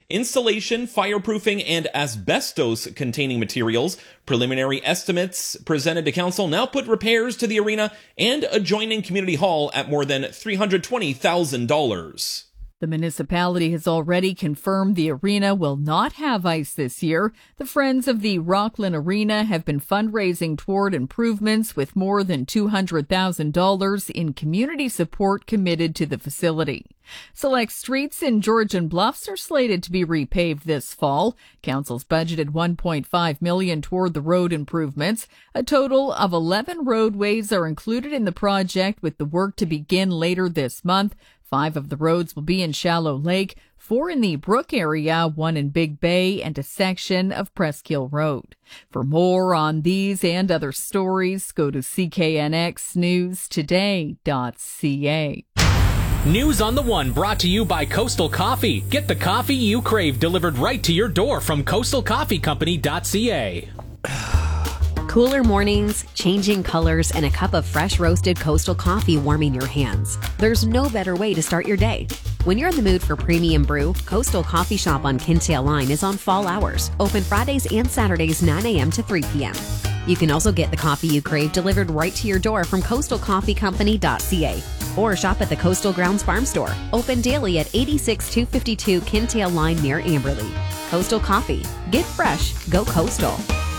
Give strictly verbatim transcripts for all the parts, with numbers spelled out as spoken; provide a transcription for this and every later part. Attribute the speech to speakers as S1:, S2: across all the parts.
S1: insulation, fireproofing, and asbestos-containing materials. Preliminary estimates presented to council now put repairs to the arena and adjoining community hall at more than three hundred twenty thousand dollars.
S2: The municipality has already confirmed the arena will not have ice this year. The Friends of the Rockland Arena have been fundraising toward improvements with more than two hundred thousand dollars in community support committed to the facility. Select streets in Georgian Bluffs are slated to be repaved this fall. Council's budgeted one point five million dollars toward the road improvements. A total of eleven roadways are included in the project, with the work to begin later this month. Five of the roads will be in Shallow Lake, four in the Brook area, one in Big Bay, and a section of Presskill Road. For more on these and other stories, go to c k n x news today dot c a.
S3: News on the One brought to you by Coastal Coffee. Get the coffee you crave delivered right to your door from coastal coffee company dot c a.
S4: Cooler mornings, changing colors, and a cup of fresh roasted Coastal coffee warming your hands. There's no better way to start your day. When you're in the mood for premium brew, Coastal Coffee Shop on Kintail Line is on fall hours, open Fridays and Saturdays nine a.m. to three p.m. You can also get the coffee you crave delivered right to your door from coastal coffee company dot c a or shop at the Coastal Grounds Farm Store, open daily at eighty-six two fifty-two Kintail Line near Amberley. Coastal Coffee. Get fresh. Go Coastal.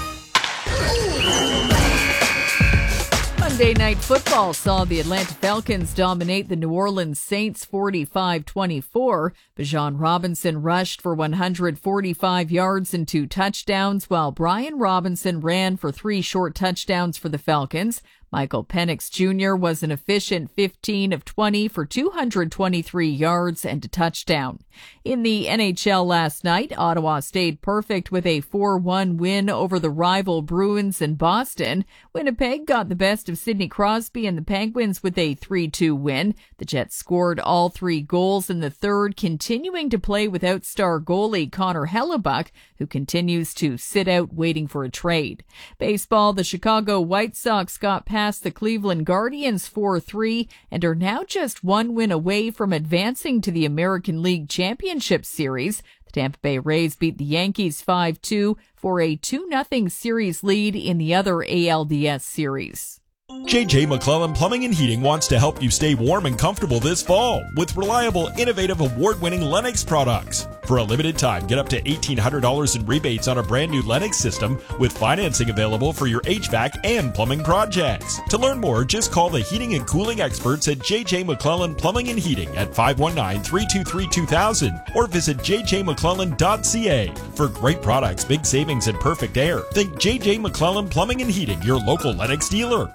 S2: Monday Night Football saw the Atlanta Falcons dominate the New Orleans Saints forty-five twenty-four. Bijan Robinson rushed for one hundred forty-five yards and two touchdowns, while Brian Robinson ran for three short touchdowns for the Falcons. Michael Penix Junior was an efficient fifteen of twenty for two hundred twenty-three yards and a touchdown. In the N H L last night, Ottawa stayed perfect with a four one win over the rival Bruins in Boston. Winnipeg got the best of Sidney Crosby and the Penguins with a three two win. The Jets scored all three goals in the third, continuing to play without star goalie Connor Hellebuck, who continues to sit out waiting for a trade. Baseball, the Chicago White Sox got past the Cleveland Guardians four three and are now just one win away from advancing to the American League Championship Series. The Tampa Bay Rays beat the Yankees five two for a two nothing series lead in the other A L D S series.
S5: J J McClellan Plumbing and Heating wants to help you stay warm and comfortable this fall with reliable, innovative, award-winning Lennox products. For a limited time, get up to eighteen hundred dollars in rebates on a brand new Lennox system with financing available for your H V A C and plumbing projects. To learn more, just call the heating and cooling experts at J J McClellan Plumbing and Heating at five one nine, three two three, two thousand or visit j j mcclellan dot c a. For great products, big savings, and perfect air, think J J McClellan Plumbing and Heating, your local Lennox dealer.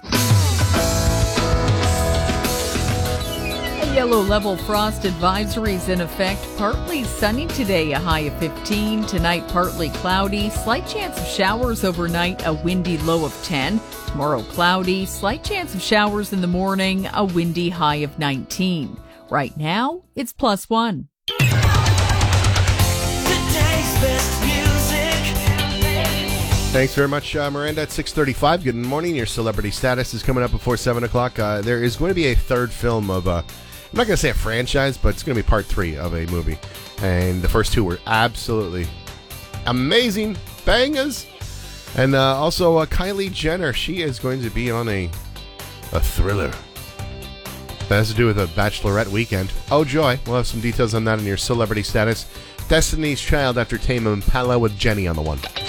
S2: Yellow level frost advisories in effect. Partly sunny today, a high of fifteen. Tonight, partly cloudy. Slight chance of showers overnight, a windy low of ten. Tomorrow, cloudy. Slight chance of showers in the morning, a windy high of nineteen. Right now, it's plus one.
S6: Thanks very much, uh, Miranda. At six thirty-five, good morning. Your celebrity status is coming up before seven o'clock. Uh, there is going to be a third film of, uh, I'm not going to say a franchise, but it's going to be part three of a movie. And the first two were absolutely amazing bangers. And uh, also uh, Kylie Jenner, she is going to be on a, a thriller. That has to do with a bachelorette weekend. Oh, joy. We'll have some details on that in your celebrity status. Destiny's Child after Tame Impala with Jenny on the one.